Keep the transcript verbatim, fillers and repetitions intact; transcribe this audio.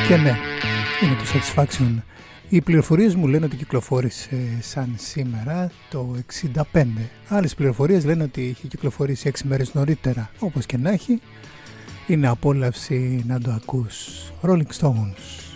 Και ναι, είναι το Satisfaction. Οι πληροφορίες μου λένε ότι κυκλοφόρησε σαν σήμερα το εξήντα πέντε. Άλλες πληροφορίες λένε ότι είχε κυκλοφορήσει έξι μέρες νωρίτερα. Όπως και να έχει, είναι απόλαυση να το ακούς. Rolling Stones.